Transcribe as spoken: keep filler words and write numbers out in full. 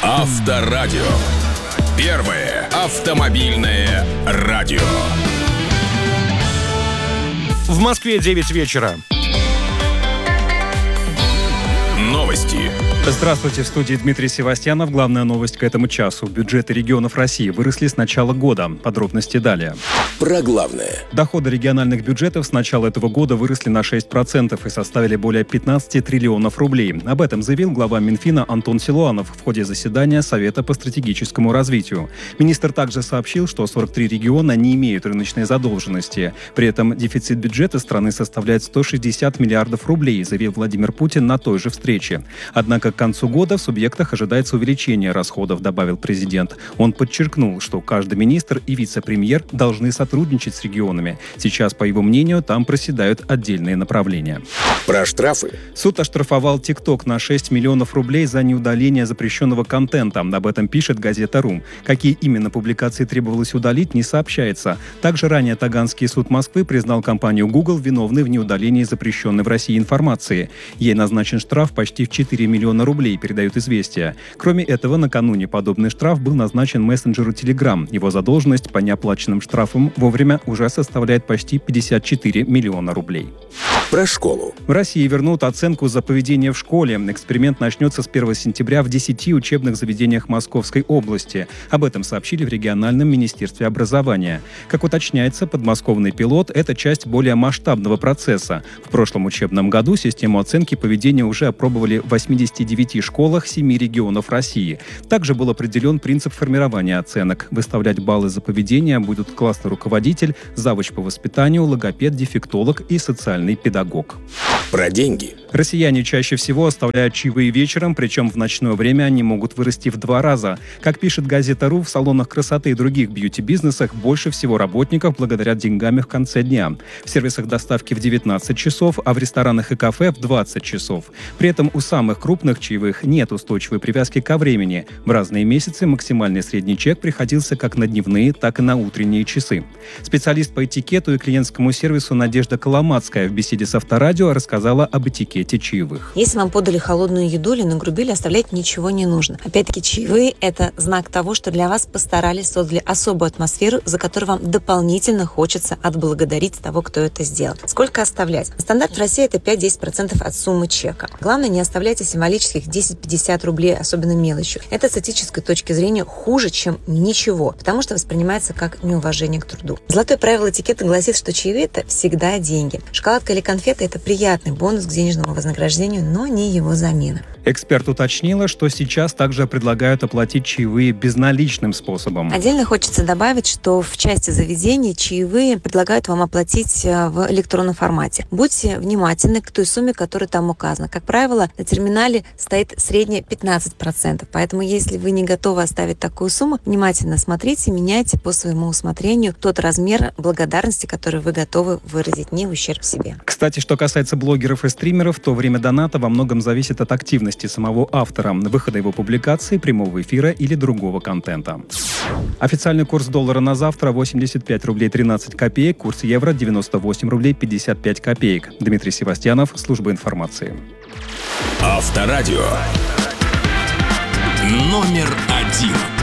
Авторадио. Первое автомобильное радио. В Москве девять вечера. Новости. Здравствуйте, в студии Дмитрий Севастьянов. Главная новость к этому часу. Бюджеты регионов России выросли с начала года. Подробности далее. Про главное. Доходы региональных бюджетов с начала этого года выросли на шесть процентов и составили более пятнадцать триллионов рублей. Об этом заявил глава Минфина Антон Силуанов в ходе заседания Совета по стратегическому развитию. Министр также сообщил, что сорок три региона не имеют рыночной задолженности. При этом дефицит бюджета страны составляет сто шестьдесят миллиардов рублей, заявил Владимир Путин на той же встрече. Однако к концу года в субъектах ожидается увеличение расходов, добавил президент. Он подчеркнул, что каждый министр и вице-премьер должны сотрудничать с регионами. Сейчас, по его мнению, там проседают отдельные направления. Про штрафы. Суд оштрафовал TikTok на шесть миллионов рублей за неудаление запрещенного контента. Об этом пишет газета «Рум». Какие именно публикации требовалось удалить, не сообщается. Также ранее Таганский суд Москвы признал компанию Google виновной в неудалении запрещенной в России информации. Ей назначен штраф почти в четыре миллиона рублей, передают «Известия». Кроме этого, накануне подобный штраф был назначен мессенджеру Telegram. Его задолженность по неоплаченным штрафам вовремя уже составляет почти пятьдесят четыре миллиона рублей. Про школу. В России вернут оценку за поведение в школе. Эксперимент начнется с первого сентября в десяти учебных заведениях Московской области. Об этом сообщили в региональном министерстве образования. Как уточняется, подмосковный пилот – это часть более масштабного процесса. В прошлом учебном году систему оценки поведения уже опробовали в восьмидесяти девяти школах семи регионов России. Также был определен принцип формирования оценок. Выставлять баллы за поведение будут классный руководитель, завуч по воспитанию, логопед, дефектолог и социальный педагог. Про деньги. Россияне чаще всего оставляют чаевые вечером, причем в ночное время они могут вырасти в два раза. Как пишет газета «Ру», в салонах красоты и других бьюти-бизнесах больше всего работников благодарят деньгами в конце дня. В сервисах доставки в девятнадцать часов, а в ресторанах и кафе в двадцать часов. При этом у самых крупных чаевых нет устойчивой привязки ко времени. В разные месяцы максимальный средний чек приходился как на дневные, так и на утренние часы. Специалист по этикету и клиентскому сервису Надежда Коломацкая в беседе с Авторадио рассказала об этикете чаевых. Если вам подали холодную еду или нагрубили, оставлять ничего не нужно. Опять-таки, чаевые – это знак того, что для вас постарались, создали особую атмосферу, за которую вам дополнительно хочется отблагодарить того, кто это сделал. Сколько оставлять? Стандарт в России – это пять-десять процентов от суммы чека. Главное, не оставляйте символических десять-пятьдесят рублей, особенно мелочью. Это с этической точки зрения хуже, чем ничего, потому что воспринимается как неуважение к труду. Золотое правило этикета гласит, что чаевые – это всегда деньги. Шоколадка или конфеты – это приятный бонус к денежному вознаграждению, но не его замена. Эксперт уточнила, что сейчас также предлагают оплатить чаевые безналичным способом. Отдельно хочется добавить, что в части заведений чаевые предлагают вам оплатить в электронном формате. Будьте внимательны к той сумме, которая там указана. Как правило, на терминале стоит средняя пятнадцать процентов, поэтому если вы не готовы оставить такую сумму, внимательно смотрите, меняйте по своему усмотрению тот размер благодарности, который вы готовы выразить, не в ущерб себе. Кстати, что касается блогеров и стримеров, то время доната во многом зависит от активности самого автора, выхода его публикации, прямого эфира или другого контента. Официальный курс доллара на завтра восемьдесят пять рублей тринадцать копеек, курс евро девяносто восемь рублей пятьдесят пять копеек. Дмитрий Севастьянов, служба информации. Авторадио. Номер один.